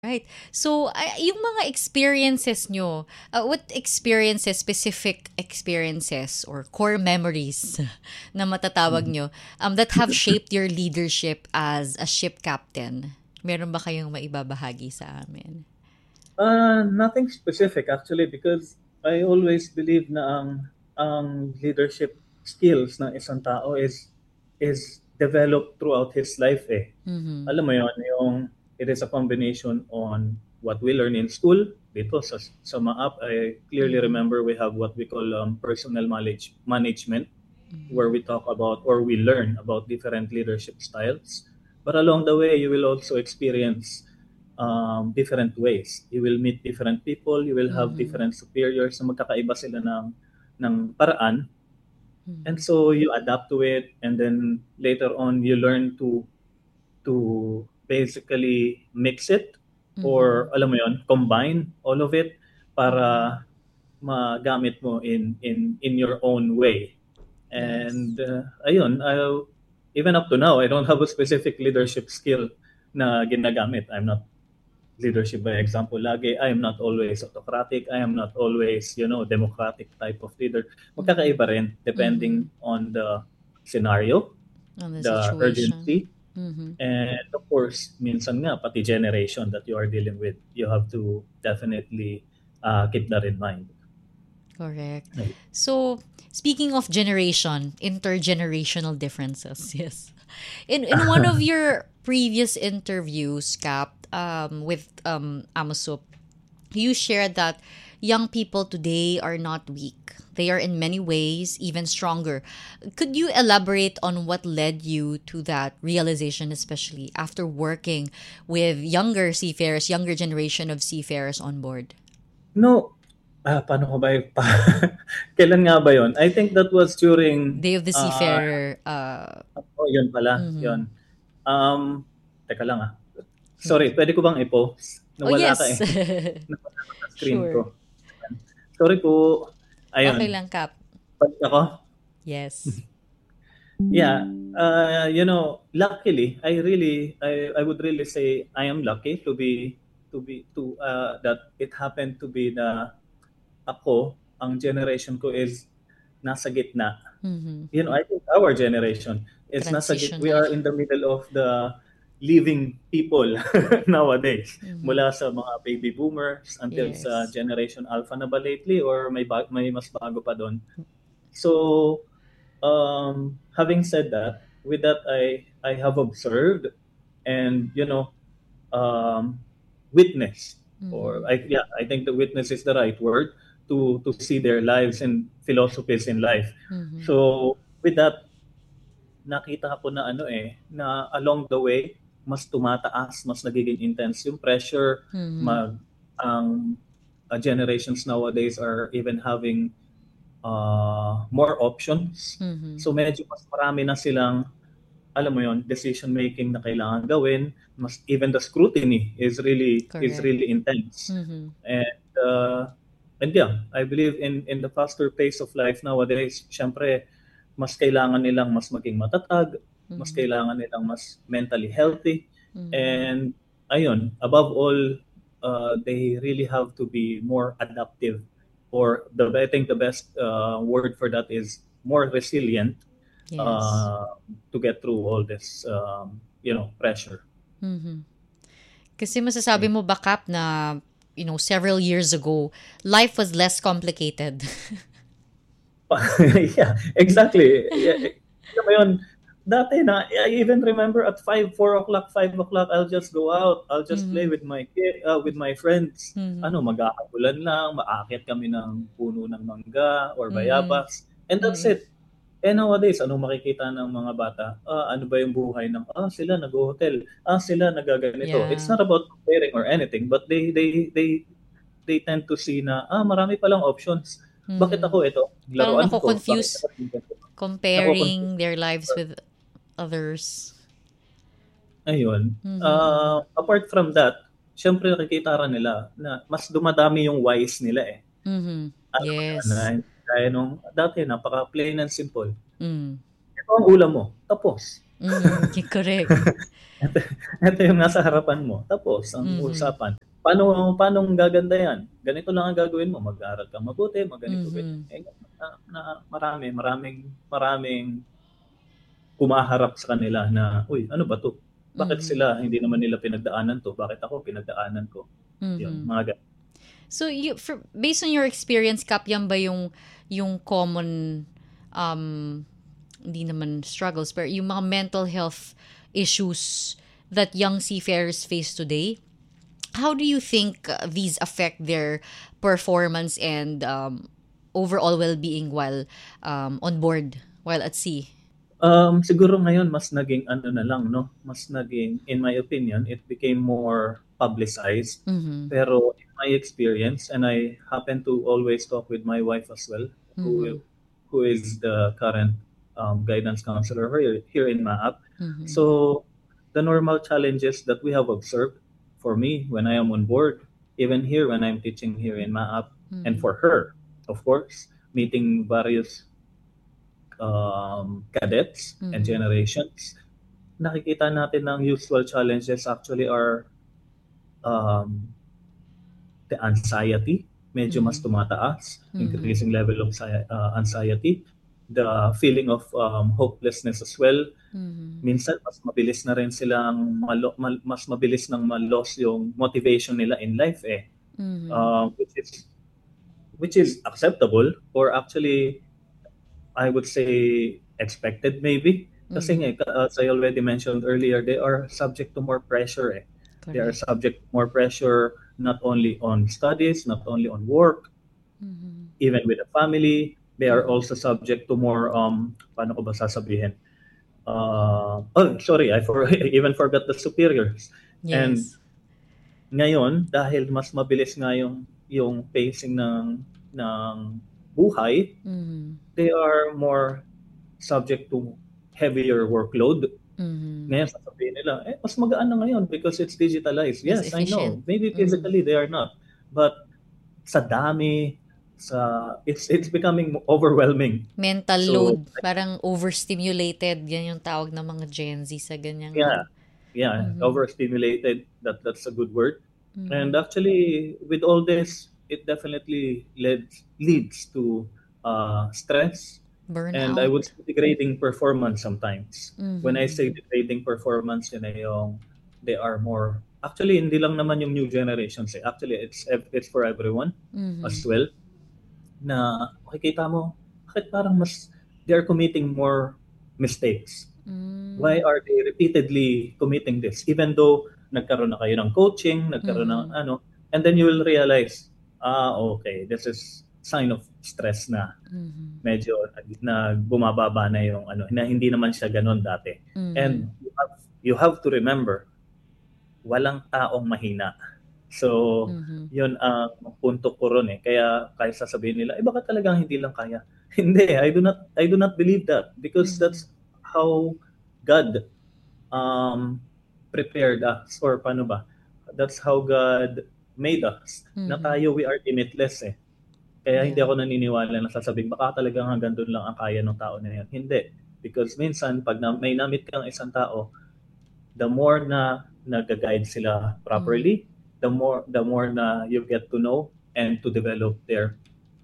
Right. So, yung mga experiences nyo, what experiences, specific experiences or core memories na matatawag Mhm. nyo, that have shaped your leadership as a ship captain? Meron ba kayong maibabahagi sa amin? Nothing specific actually because I always believe na ang leadership skills ng isang tao is developed throughout his life eh. Mm-hmm. Alam mo yon, yung it is a combination on what we learn in school. Dito sa MAAP, I clearly Mm-hmm. remember we have what we call personal management, where we talk about or we learn about different leadership styles. But along the way, you will also experience different ways. You will meet different people, you will have Mm-hmm. different superiors na magkakaiba sila ng paraan. And Mm-hmm. so you adapt to it, and then later on you learn to basically mix it, Mm-hmm. or alam mo yon, combine all of it Mm-hmm. para magamit mo in your own way. Yes. And ayun, even up to now, I don't have a specific leadership skill na ginagamit. I'm not leadership by example lagi. I am not always autocratic. I am not always, democratic type of leader. Mm-hmm. Magkakaiba rin Mm-hmm. depending on the scenario, On the the situation. urgency, Mm-hmm. and of course, minsan nga, pati generation that you are dealing with. You have to definitely keep that in mind. Correct. So, speaking of generation, intergenerational differences, yes. In one of your previous interviews, Cap, with Amasup, you shared that young people today are not weak. They are in many ways even stronger. Could you elaborate on what led you to that realization, especially after working with younger seafarers, younger generation of seafarers on board? No, paano ko ba kailan nga ba yon? I think that was during, Day of the uh, Seafarer. oh, yun pala, Mhm. yun. Teka lang Sorry, pwede ko bang i-post? Oh, Nawala ka yes. eh. Nawala ka sa screen Sure. ko. Sorry po. Okay Ayun. lang, Kap. Balik ako. Yes. Yeah. Luckily, I would really say I am lucky to that it happened to be na ako, ang generation ko is nasa gitna. Mm-hmm. I think our generation is we Transitional. are in the middle of the living people nowadays. Mm-hmm. Mula sa mga baby boomers until sa Yes. generation alpha na ba lately, or may mas bago pa doon. So, having said that, with that I have observed and um, witnessed, or Mm-hmm. I think the witness is the right word, to see their lives and philosophies in life. Mm-hmm. So with that, nakita ko na na along the way mas tumataas, mas nagiging intense yung pressure. Mm-hmm. mag ang Generations nowadays are even having more options. Mm-hmm. So medyo mas marami na silang, alam mo yon, decision making na kailangan gawin. Mas even the scrutiny is Correct. really intense. Mm-hmm. And yeah, I believe in the faster pace of life nowadays. Syempre, mas kailangan nilang mas maging matatag, mas Mm-hmm. kailangan nilang mas mentally healthy, Mm-hmm. and ayun, above all, they really have to be more adaptive, or I think the best word for that is more resilient, Yes. uh, to get through all this, pressure. Mm-hmm. Kasi masasabi mo ba, Kap, na, several years ago, life was less complicated. Yeah, exactly. Yeah, alam mo yun, dati na, I even remember at 4 o'clock, 5 o'clock, I'll just go out. I'll just play Mm-hmm. with my with my friends. Mm-hmm. Magkakabulan lang, maakyat kami ng puno ng mangga or Mm-hmm. bayabas. And that's Mm-hmm. it. Nowadays, anong makikita ng mga bata? Ano ba yung buhay ng, sila nag-hotel, sila nagaganito. It's Yeah. not about comparing or anything, but they tend to see na, marami palang options. Bakit Mm-hmm. ako ito? Parang Laruan ko. Bakit nako-confuse ako ganito? comparing Nako-confuse. their lives with others. Ayun. Mm-hmm. Apart from that, syempre nakikita rin nila na mas dumadami yung whys nila eh. Mm-hmm. Alam mo yun, na Yes. hindi kaya nung dati, napaka plain and simple. Mm. Ito ang ulam mo. Tapos. Correct. Ito, ito yung nasa harapan mo. Tapos, ang Mhm. usapan, paano gaganda yan? Ganito lang ang gagawin mo. Mag-aaral ka mabuti, magganito, ganyan. Mhm. Maraming kumaharap sa kanila na, uy, ano ba to? Bakit Mhm. sila, hindi naman nila pinagdaanan to? Bakit ako pinagdaanan ko? Yun, Mhm. mga ganun. So based on your experience, Kap, yan ba yung common um hindi naman struggles, pero yung mga mental health issues that young seafarers face today? How do you think these affect their performance and overall well-being while on board, while at sea? Siguro ngayon mas naging ano na lang, no? Mas naging, in my opinion, it became more publicized. Mhm. Pero in my experience, and I happen to always talk with my wife as well, who Mhm. who is the current guidance counselor here in MAAP. Mhm. So the normal challenges that we have observed for me when I am on board, even here when I'm teaching here in MAAP, and Mhm. for her, of course, meeting various cadets and Mhm. generations, nakikita natin ng usual challenges actually are um, the anxiety, medyo mas Mhm. tumataas, Mhm. increasing level of anxiety, the feeling of hopelessness as well. Mhm. Minsan, mas mabilis na rin silang mas mabilis nang ma-loss yung motivation nila in life eh. Mhm. Uh, which is which is acceptable or actually I would say expected maybe. Kasi Mhm. nga, as I already mentioned earlier, they are subject to more pressure eh. They are Correct. subject to more pressure not only on studies, not only on work, Mhm. even with the family. They are Mhm. also subject to more, paano ko ba sasabihin? Oh, sorry, even forgot the superiors. And Yes. ngayon, dahil mas mabilis nga yung pacing ng buhay, Mhm. they are more subject to heavier workload. Mhm. Ngayon, sasabihin nila, mas magaan na ngayon because it's digitalized. Mas Yes, I efficient. know. Maybe Mhm. physically they are not. But sa dami, it's becoming overwhelming. Mental So, load, parang overstimulated, yan yung tawag ng mga Gen Z sa ganyang yeah, ano. yeah, Mhm. overstimulated. That's a good word. And Mhm. actually, with all this, it definitely leads to stress, and I would Burnout. say degrading performance sometimes. When I say Mhm. degrading performance, yun ay yung they are more actually hindi lang naman yung new generations eh. Actually it's for everyone as Mhm. well na makikita mo bakit parang mas they are committing more mistakes. Why Mm. are they repeatedly committing this even though nagkaroon na kayo ng coaching, nagkaroon ng Mhm. ano, and then you will realize okay, this is sign of stress na Mhm. medyo na bumababa na yung ano, na hindi naman siya ganoon dati. Mhm. And you have to remember, walang taong mahina. So, Mhm. yun ang punto ko ron eh. Kaya sasabihin nila, baka talagang hindi lang kaya. Hindi, I do not believe that because Mhm. that's how God um, prepared us or paano ba? That's how God made us. Na Mhm. tayo, we are limitless eh. Kaya hindi Yeah. ako naniniwala na sasabing baka talagang hanggang doon lang ang kaya ng tao na yan. Hindi. Because minsan, pag may namit kang isang tao, the more na nag-guide sila Mhm. properly, the more na you get to know and to develop their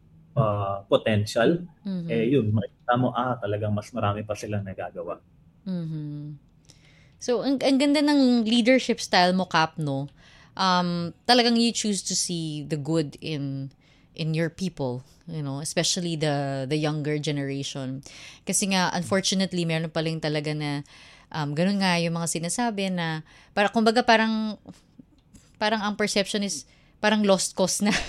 potential, Mhm. yun, makikita mo, talagang mas marami pa silang nagagawa. Mhm. So, ang ganda ng leadership style mo, Kap, no? Talagang you choose to see the good in your people, especially the younger generation. Kasi nga, unfortunately, meron pa rin talaga na ganun nga yung mga sinasabi na kumbaga parang ang perception is parang lost cause na.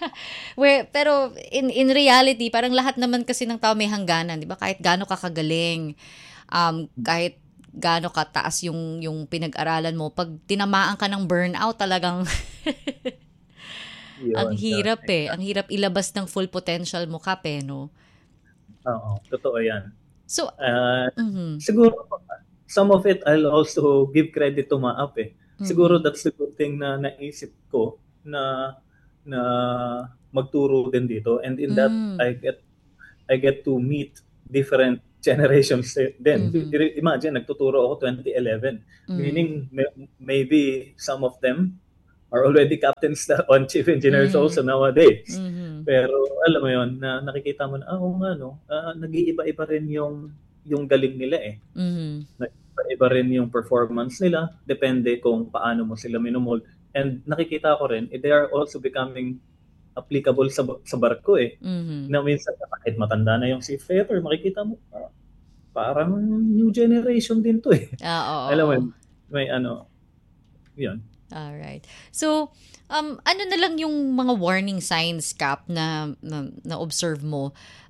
Pero in reality, parang lahat naman kasi ng tao may hangganan, 'di ba? Kahit gaano ka kagaling, kahit gaano kataas yung pinag-aralan mo, pag tinamaan ka ng burnout, talagang ang Yun, yun. hirap eh. Ang hirap ilabas ng full potential mo, Kap, eh, no? Oo, totoo yan. So, Uh, mhm. siguro, some of it, I'll also give credit to Maap eh. Siguro Mhm. that's the good thing na naisip ko na magturo din dito. And in that, Mm. I get to meet different generations din. Mhm. Imagine, nagtuturo ako 2011. Mhm. Meaning, maybe some of them are already captains on chief engineers also Mhm. nowadays. Mhm. Pero alam mo yon na nakikita mo na, oo nga, no, nag-iiba-iba rin yung galing nila eh. Mhm. Nag-iiba rin yung performance nila, depende kung paano mo sila minomold. And nakikita ko rin, they are also becoming applicable sa barko eh. Mhm. Na minsan kahit matanda na yung seafarer, makikita mo, parang new generation din to eh. Oo, Alam mo, oo. may ano, yun. Alright. So, ano na lang yung mga warning signs, Cap, na observe mo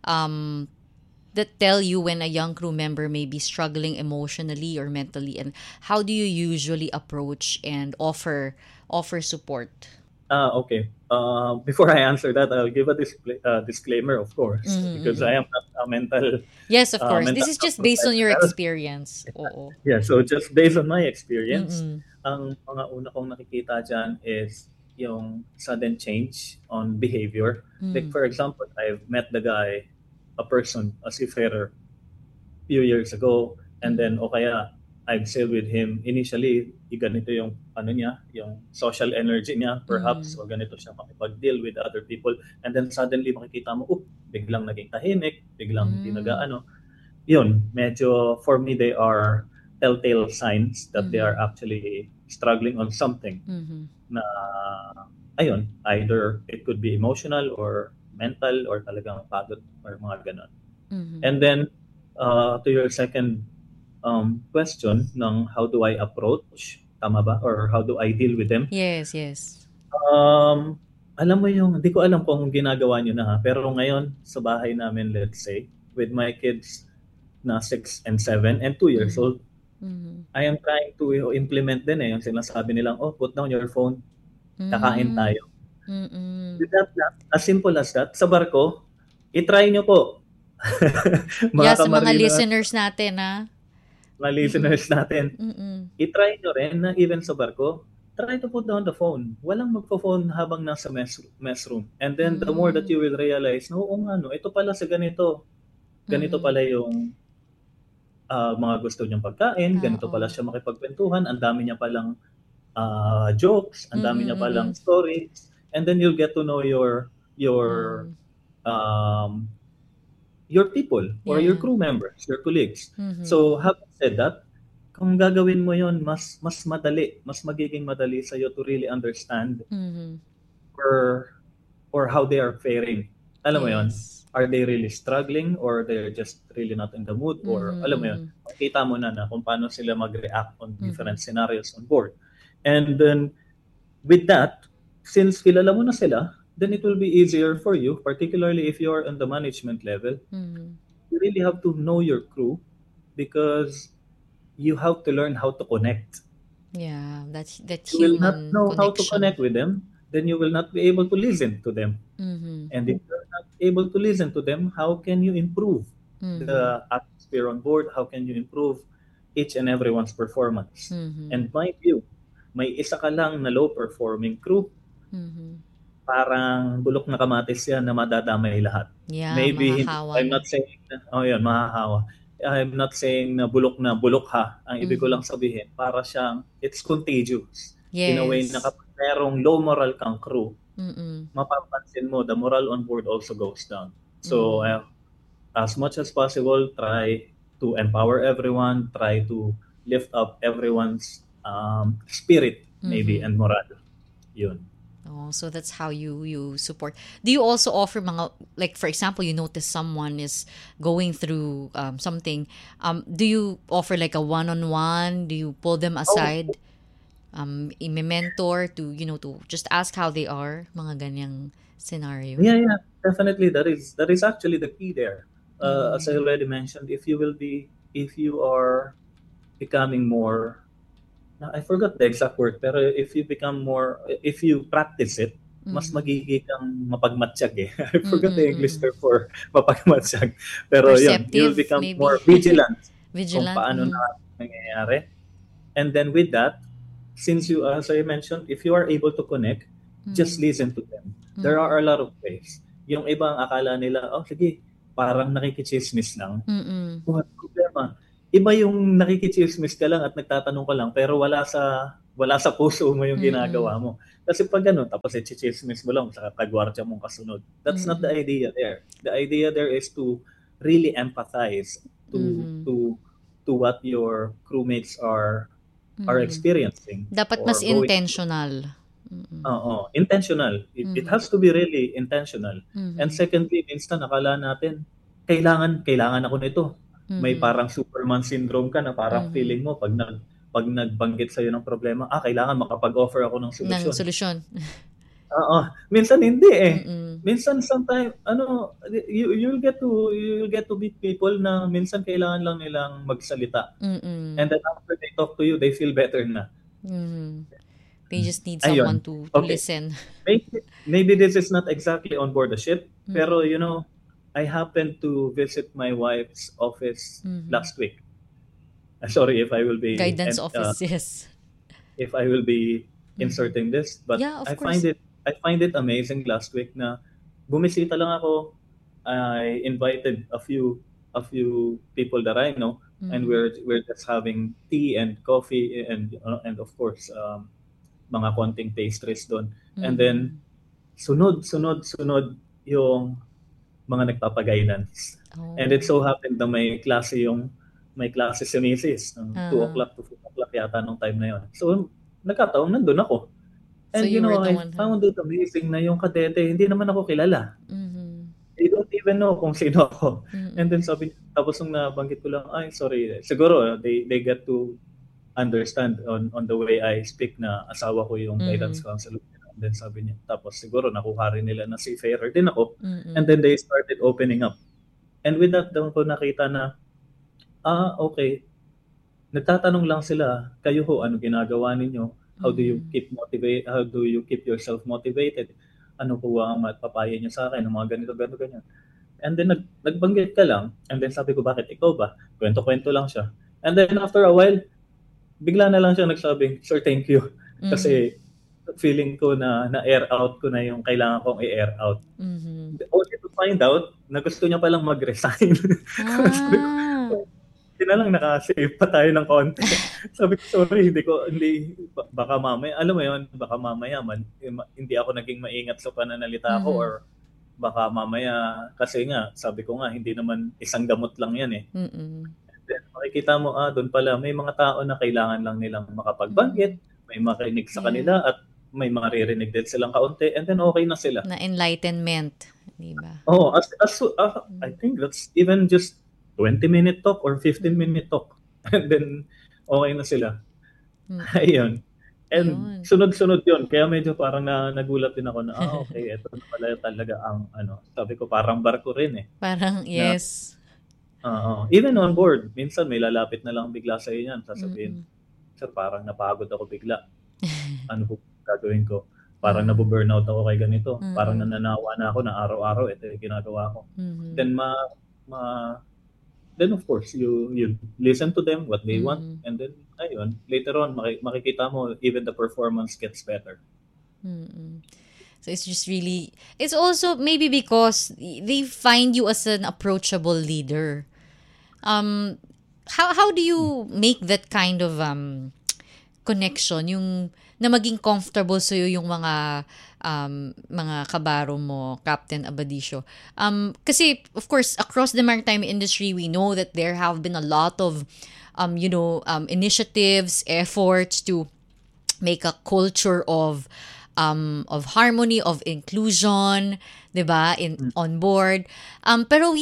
that tell you when a young crew member may be struggling emotionally or mentally, and how do you usually approach and offer support? Okay. Before I answer that, I'll give a disclaimer, of course, Mhm, because I mhm. am not a Yes, of course. This mental is health just based on your professional. experience. Oo. Yeah, so just based on my experience, Mm-mm. ang mga una kong nakikita dyan is yung sudden change on behavior. Like Mm. for example, I've met a person, a seafarer, few years ago, and Mm. then o kaya I've sailed with him initially, ganito yung ano niya, yung social energy niya perhaps, Mm. o ganito siya makipag-deal with other people, and then suddenly makikita mo, biglang naging tahimik, biglang hindi Mm. nag-aano. Yun, medyo for me they are telltale signs that they are Mhm. actually struggling on something Mhm. na ayun, either it could be emotional or mental or talagang pagod or mga ganon. Mhm. And then to your second question ng how do I approach, tama ba? Or how do I deal with them? Yes, yes. Alam mo yung, hindi ko alam kung ginagawa nyo na ha, pero ngayon sa bahay namin, let's say, with my kids na 6 and 7 and 2 years Mhm. old, Mhm. I am trying to implement din yung sinasabi nilang, put down your phone, kakain Mm. tayo. Mm. With that lang, as simple as that, sa barko, itry nyo po. Mga Yeah, sa mga kamarina, listeners natin, ha? mga Mm-mm. listeners natin, Mm-mm. itry nyo rin na even sa barko, try to put down the phone. Walang magpo-phone habang nasa mess room. And then the more that Mm. you will realize, no, oo nga, no, ito pala sa ganito. Ganito Mm-mm. pala yung mga gusto niyang pagkain, ganito Oo. pala siya makipagkwentuhan, ang dami niya palang jokes, ang dami niya Mm-mm. palang Mm-mm. stories, and then you'll get to know your Mm. um, your people or your Yeah. crew members, your colleagues. Mhm. So having said that, kung gagawin mo yon, mas madali, mas magiging madali sa iyo to really understand Mhm. or how they are faring. Alam mo yon? Yes. Are they really struggling or they're just really not in the mood, or Mhm. alam mo yon, Mhm. makita mo na kung paano sila mag-react on different Mhm. scenarios on board. And then with that, since kilala mo na sila, then it will be easier for you, particularly if you're on the management level. Mhm. You really have to know your crew because you have to learn how to connect. Yeah, that's You will not human know how to connection. connect with them, then you will not be able to listen to them. Mhm. And if you're not able to listen to them, how can you improve Mhm. the atmosphere on board? How can you improve each and everyone's performance? Mhm. And mind you, may isa ka lang na low-performing crew, Mhm. parang bulok na kamatis yan na madadamay lahat. Yeah, Maybe, mahahawa I'm na. not saying na, yun, mahahawa. I'm not saying na bulok ha. Ang ibig ko Mhm. lang sabihin, para siyang, it's contagious. In a way na Yes. kapag merong low moral kang crew, Mm-mm. mapapansin mo, the moral on board also goes down. So, Mhm. as much as possible, try to empower everyone, try to lift up everyone's spirit, maybe, Mhm. and moral. Yun. Oh, so that's how you support. Do you also offer mga, like for example, you notice someone is going through something? Do you offer like a one-on-one? Do you pull them Oh, aside? I-mentor to to just ask how they are, mga ganyang scenario. yeah, definitely. That is actually the key there. As I Mm-hmm. already mentioned, if you are becoming more, I forgot the exact word, pero if you practice it, mas Mm-hmm. magiging kang mapagmatsyag eh. I forgot the English Mm-mm. term for mapagmatsyag. Pero yun, you'll Perceptive, become more maybe. vigilant kung Vigilant. paano Mm-hmm. na nangyayari. And then with that, since you, as I mentioned, if you are able to connect, just Mm-hmm. listen to them. There Mm-hmm. are a lot of ways. Yung ibang akala nila, sige, parang nakikichismis lang. Mm. What problema? Iba yung nakikichismis ka lang at nagtatanong ka lang pero wala sa puso mo yung ginagawa mo. Kasi pag ano, tapos i-chismis mo lang sa kagwardya mong kasunod. That's not the idea there. The idea there is to really empathize to what your crewmates are experiencing Dapat or mas going through. intentional. Intentional. It has to be really intentional. And secondly, minsan nakala natin, kailangan ako nito. May parang Superman syndrome ka na parang feeling mo pag nagbanggit sa'yo ng problema, kailangan makapag-offer ako ng Ng solusyon. solusyon. Oo. Minsan hindi eh. Mm-mm. Minsan sometimes you'll get to meet people na minsan kailangan lang nilang magsalita. Mm-mm. And then after they talk to you, they feel better na. They just need Ayun. someone to Okay. listen. Maybe this is not exactly on board the ship, pero I happened to visit my wife's office last week. Sorry if I will be Guidance office, yes. if I will be inserting this, but Yeah, of I course. find it amazing last week na bumisita lang ako. I invited a few people that I know, and we're just having tea and coffee and of course mga konting pastries doon. And then sunod yung mga nagpapag-guidance. And it so happened na may klase si Mrs. 2 o'clock to 4 o'clock yata nung time na yun. So nagkataon nandun ako. So And you were the I one found it amazing na yung kadete, hindi naman ako kilala. They don't even know kung sino ako. And then tapos nung nabanggit ko lang, sorry, siguro they get to understand on the way I speak na asawa ko yung guidance counselor. And then sabi niya, tapos siguro nakuha rin nila na seafarer din ako. And then they started opening up. And with that, doon ko nakita na, okay, nagtatanong lang sila, kayo ho, ano ginagawa ninyo? How do you keep yourself motivated? Ano po ang mapapayo niyo sa akin? Mga ganito, ganyan. And then nagbanggit ka lang. And then sabi ko, bakit ikaw ba? Kwento-kwento lang siya. And then after a while, bigla na lang siya nagsabi, sir, thank you. Kasi feeling ko na air out ko na yung kailangan kong i-air out. Only to find out na gusto niya palang mag-resign. Sabi ko, hindi na lang nakasave pa tayo ng konti. Sabi ko, sorry, baka mamaya, alam mo yun, baka mamaya hindi ako naging maingat sa pananalita ko or baka mamaya, kasi nga, sabi ko nga, hindi naman isang gamot lang yan eh. Then, makikita mo, doon pala, may mga tao na kailangan lang nilang makapagbanggit, may makinig sa kanila at may maririnig din silang kaunti and then okay na sila. Na enlightenment, di ba? I think that's even just 20-minute talk or 15-minute talk. And then, okay na sila. Ayun. And sunod-sunod yun. Kaya medyo parang nagulat din ako na, okay, ito na pala talaga ang, sabi ko, parang barko rin eh. Parang, yes. Even on board, minsan may lalapit na lang bigla sa iyo yan. Sasabihin, sir, parang napagod ako bigla. Ano po gagawin ko? Parang nabu-burnout ako kay ganito. Parang nananawa na ako na araw-araw ito yung ginagawa ko. Then of course you listen to them what they want, and then ayun, later on makikita mo even the performance gets better. So it's just really, it's also maybe because they find you as an approachable leader. How do you make that kind of connection, yung na maging comfortable sa iyo yung mga kabaro mo, Captain Abadisio? Kasi of course across the maritime industry we know that there have been a lot of initiatives, efforts to make a culture of harmony, of inclusion, 'di ba, on board. Pero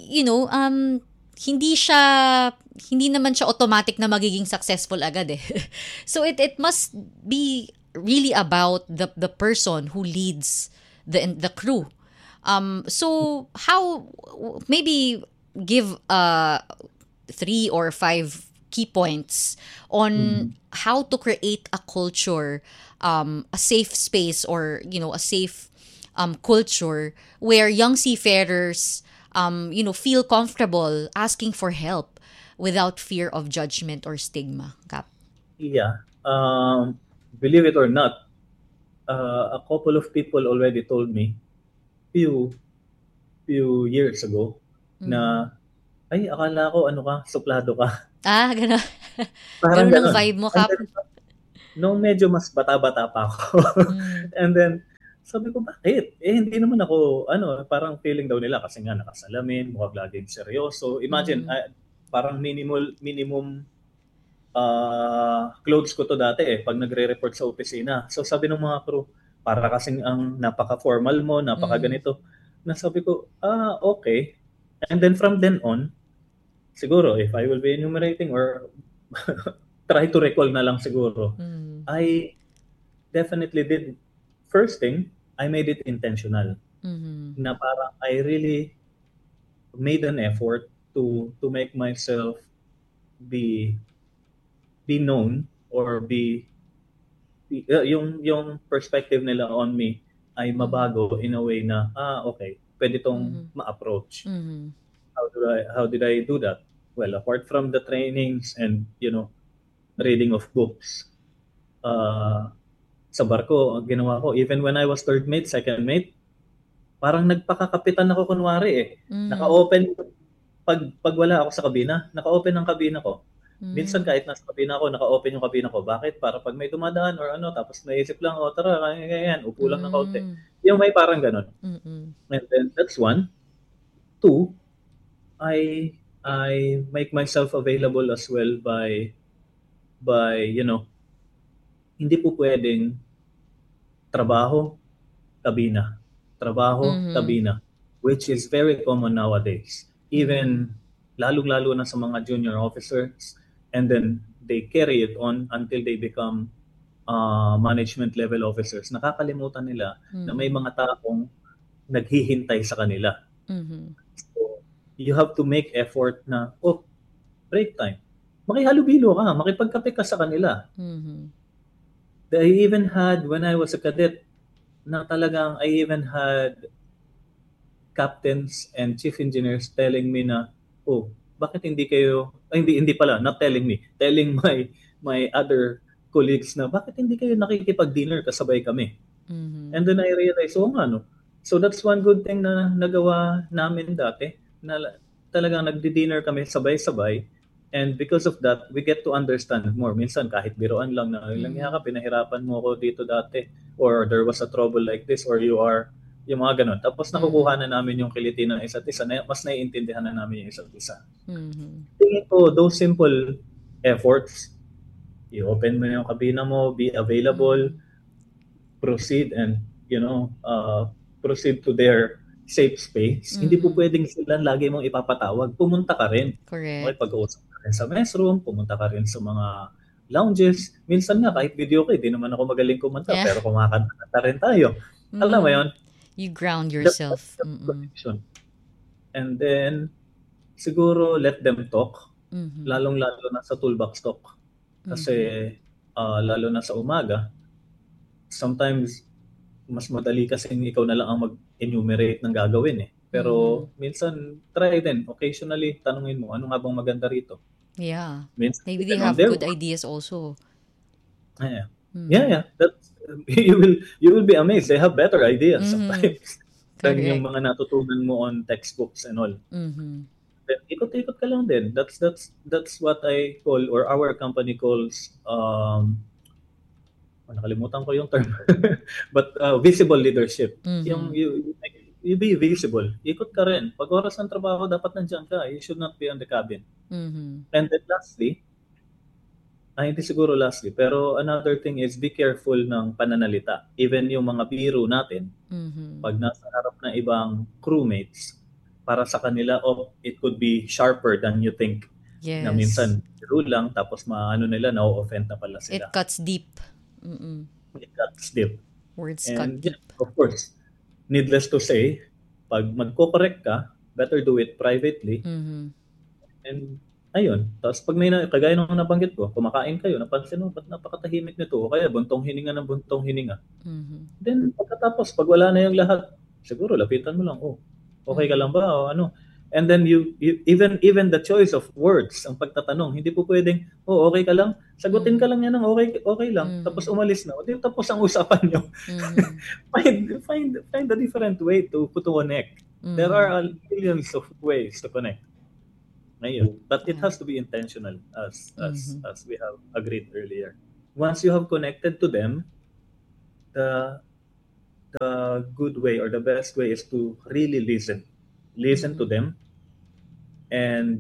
hindi naman siya automatic na magiging successful agad eh. So it must be really about the person who leads the crew. So how, maybe give 3 or 5 key points on how to create a culture, a safe space, or a safe culture where young seafarers feel comfortable asking for help without fear of judgment or stigma, Cap. Yeah. Believe it or not, a couple of people already told me few years ago na, ay, akala ko ano ka, suplado ka. Gano'n. Parang Gano'n ang gano'n. vibe mo, And Kap? then, nung medyo mas bata-bata pa ako, and then, sabi ko, bakit? Hindi naman ako, parang feeling daw nila kasi nga nakasalamin, mukhang laging seryoso. Imagine, parang minimum clothes ko to dati pag nagre-report sa opisina. So sabi ng mga crew, para kasing ang napaka-formal mo, napaka-ganito. Na sabi ko, okay. And then from then on, siguro if I will be enumerating or try to recall na lang siguro, I definitely did. First thing, I made it intentional. Na parang I really made an effort to make myself be known or yung perspective nila on me ay mabago in a way na okay, pwede tong ma-approach. How did I do that? Well, apart from the trainings and reading of books, sa barko ginawa ko, even when I was third mate, second mate, parang nagpakakapitan ako kunwari naka-open pag wala ako sa kabina, naka-open ang kabina ko. Minsan kahit nasa kabina ako, naka-open yung kabina ko. Bakit? Para pag may dumadaan or tapos naisip lang, tara, kaya upo lang ng kaunti. Yung may parang ganun. And then that's one. Two, I make myself available as well by hindi po pwedeng trabaho, kabina. Trabaho, kabina. Which is very common nowadays. Even lalong-lalo na sa mga junior officers, and then they carry it on until they become management level officers. Nakakalimutan nila na may mga taong naghihintay sa kanila. So, you have to make effort na, break time. Makihalubilo ka, makipagkape ka sa kanila. I even had, when I was a cadet, na talagang I even had captains and chief engineers telling me na, bakit hindi kayo, hindi pala, not telling me, telling my other colleagues na, bakit hindi kayo nakikipag-dinner kasabay kami? And then I realized, so that's one good thing na nagawa namin dati, na talagang nagdi-dinner kami sabay-sabay, and because of that, we get to understand more. Minsan kahit biroan lang na, lang ka, pinahirapan mo ako dito dati, or there was a trouble like this, or you are, yung mga ganun. Tapos nakukuha na namin yung kiliti ng isa't isa, mas naiintindihan na namin yung isa't isa. Tingin ko, those simple efforts, i-open mo yung kabina mo, be available, proceed and, proceed to their safe space. Hindi po pwedeng sila lagi mong ipapatawag. Pumunta ka rin. Correct. Okay, pag-uusap ka rin sa mess room, pumunta ka rin sa mga lounges. Minsan nga, kahit video ko, di naman ako magaling kumanta, pero kumakanta rin tayo. Alam mo yun? You ground yourself. And then, siguro let them talk. Lalong-lalo na sa toolbox talk. Kasi, lalo na sa umaga, sometimes, mas madali kasi ikaw na lang ang mag-enumerate ng gagawin Pero, minsan, try din. Occasionally, tanungin mo, ano nga bang maganda rito? Yeah. Minsan, maybe they have good ideas also. Yeah. That's, you will be amazed. They have better ideas sometimes than yung mga natutunan mo on textbooks and all. Then, ikot-ikot ka lang din. That's what I call, or our company calls, nakalimutan ko yung term, but visible leadership. Yung you be visible. Ikot ka rin. Pag oras ng trabaho, dapat nandiyan ka. You should not be on the cabin. And then lastly, hindi siguro lastly, pero another thing is be careful ng pananalita. Even yung mga biro natin, pag nasa harap ng ibang crewmates, para sa kanila, it could be sharper than you think. Yes. Na minsan, biro lang, tapos maano nila, na-offend na pala sila. It cuts deep. It cuts deep. Words cut deep. Of course, needless to say, pag magko-correct ka, better do it privately. And ayun, tapos pag may kagaya nung nabanggit ko, kumakain kayo, napansin mo, ba't napakatahimik nito? O kaya buntong hininga ng buntong hininga. Then pagkatapos, pag wala na yung lahat, siguro lapitan mo lang, okay ka lang ba? O ano? And then you even the choice of words, ang pagtatanong, hindi po pwedeng, okay ka lang? Sagutin ka lang yan ng okay lang, tapos umalis na. O di tapos ang usapan nyo. Find a different way to connect. There are millions of ways to connect. Ngayon, but it has to be intentional as we have agreed earlier. Once you have connected to them, the good way or the best way is to really listen to them, and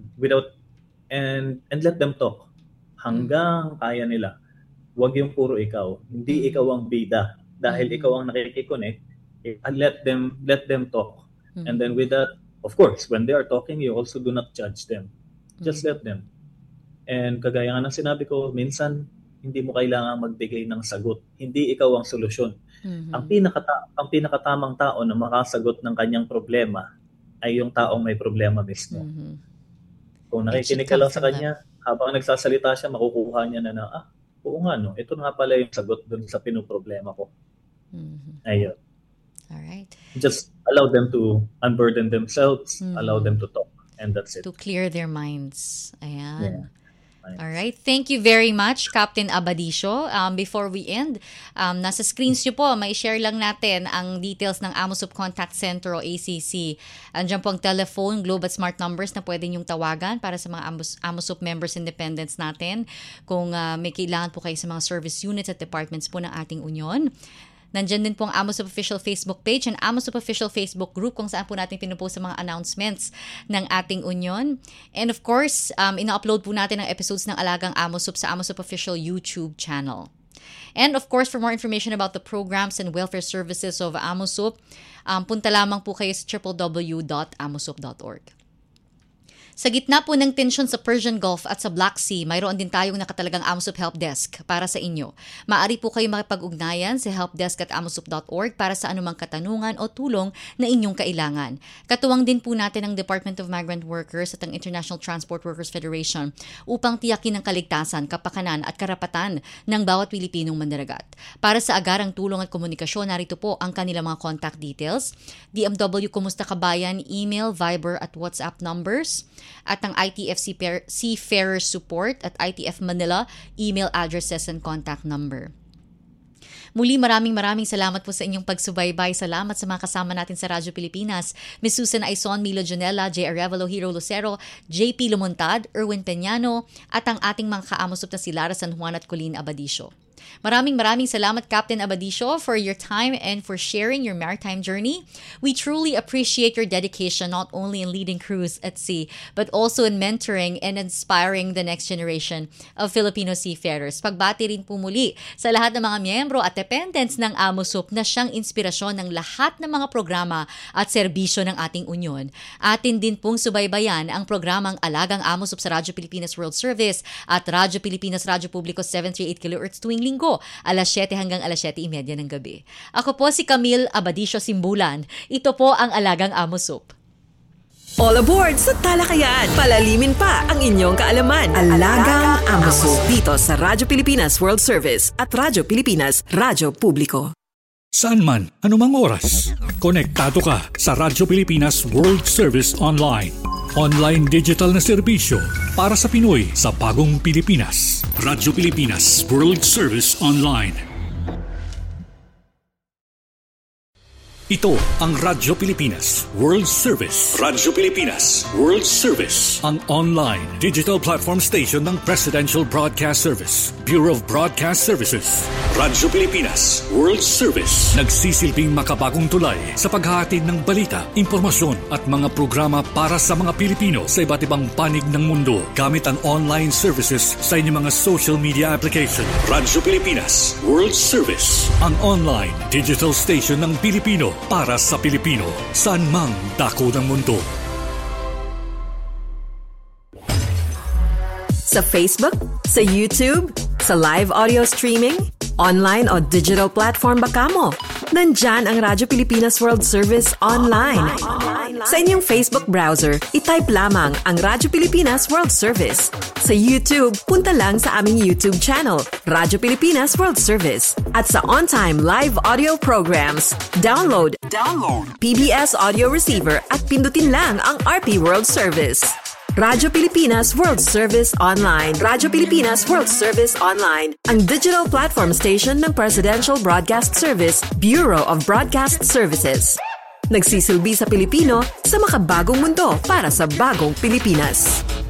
let them talk hanggang kaya nila. Huwag yung puro ikaw, hindi ikaw ang bida dahil ikaw ang nakikiconnect. Let them talk, and then with that, of course, when they are talking, you also do not judge them, just let them. And kagaya nga ng sinabi ko, minsan hindi mo kailangan magbigay ng sagot. Hindi ikaw ang solusyon. Ang pinakatamang tao na makasagot ng kanyang problema ay yung taong may problema mismo. Kung nakikinig ka lang sa kanya, habang nagsasalita siya, makukuha niya na oo nga no, ito nga pala yung sagot dun sa pinoproblema ko. Ayun. Alright. Just allow them to unburden themselves, allow them to talk, and that's it. To clear their minds. Ayan. Yeah. All right. Thank you very much, Captain Abadisio. Before we end, nasa screens nyo po, may share lang natin ang details ng AMOSUP Contact Center o ACC. Andiyan po ang telephone, Globe at Smart numbers na pwede nyong tawagan para sa mga AMOSUP members independents natin. Kung may kailangan po kayo sa mga service units at departments po ng ating union. Nandyan din po ang AMOSUP official Facebook page and AMOSUP official Facebook group kung saan po natin pinupost sa mga announcements ng ating union. And of course, ina-upload po natin ang episodes ng Alagang AMOSUP sa AMOSUP official YouTube channel. And of course, for more information about the programs and welfare services of AMOSUP, punta lamang po kayo sa www.amosup.org. Sa gitna po ng tensyon sa Persian Gulf at sa Black Sea, mayroon din tayong nakatalagang AMOSUP Help Desk para sa inyo. Maaari po kayo makipag-ugnayan sa helpdesk@amosup.org para sa anumang katanungan o tulong na inyong kailangan. Katuwang din po natin ang Department of Migrant Workers at ang International Transport Workers Federation upang tiyakin ang kaligtasan, kapakanan at karapatan ng bawat Pilipinong mandaragat. Para sa agarang tulong at komunikasyon, narito po ang kanilang mga contact details. DMW Kumusta Kabayan, email, Viber at WhatsApp numbers. At ang ITF Seafarer Support at ITF Manila email addresses and contact number. Muli, maraming salamat po sa inyong pagsubaybay. Salamat sa mga kasama natin sa Radyo Pilipinas. Ms. Susan Aizon, Milo Jonella, J. Arevalo, Hero Lucero, JP Lumontad, Erwin Peñano, at ang ating mga ka-AMOSUP na si Lara San Juan at Colleen Abadisio. Maraming salamat, Captain Abadisio, for your time and for sharing your maritime journey. We truly appreciate your dedication not only in leading crews at sea, but also in mentoring and inspiring the next generation of Filipino seafarers. Pagbati rin po muli sa lahat ng mga miyembro at dependents ng AMOSUP na siyang inspirasyon ng lahat ng mga programa at serbisyo ng ating union. Atin din pong subaybayan ang programang Alagang AMOSUP sa Radyo Pilipinas World Service at Radyo Pilipinas Radyo Publiko 738 kHz tuwing linggo, alas 7 hanggang alas 7:30 ng gabi. Ako po si Camille Abadisio Simbulan. Ito po ang Alagang AMOSUP. All aboard sa talakayan. Palalimin pa ang inyong kaalaman. Alagang AMOSUP dito sa Radyo Pilipinas World Service at Radyo Pilipinas Radyo Publiko. Saan man, anumang oras, konektado ka sa Radyo Pilipinas World Service Online. Online digital na serbisyo para sa Pinoy sa bagong Pilipinas. Radyo Pilipinas World Service Online. Ito ang Radyo Pilipinas World Service. Radyo Pilipinas World Service. Ang online digital platform station ng Presidential Broadcast Service, Bureau of Broadcast Services. Radyo Pilipinas World Service. Nagsisilbing makabagong tulay sa paghahatid ng balita, impormasyon at mga programa para sa mga Pilipino sa iba't ibang panig ng mundo gamit ang online services sa inyong mga social media application. Radyo Pilipinas World Service. Ang online digital station ng Pilipino para sa Pilipino, saan mang dako ng mundo. Sa Facebook, sa YouTube, sa live audio streaming, online o digital platform ba kamo? Nandyan ang Radyo Pilipinas World Service Online. Sa inyong Facebook browser, itype lamang ang Radyo Pilipinas World Service. Sa YouTube, punta lang sa aming YouTube channel, Radyo Pilipinas World Service. At sa on-time live audio programs, download PBS audio receiver at pindutin lang ang RP World Service. Radyo Pilipinas World Service Online. Radyo Pilipinas World Service Online, ang digital platform station ng Presidential Broadcast Service, Bureau of Broadcast Services. Nagsisilbi sa Pilipino sa makabagong mundo para sa bagong Pilipinas.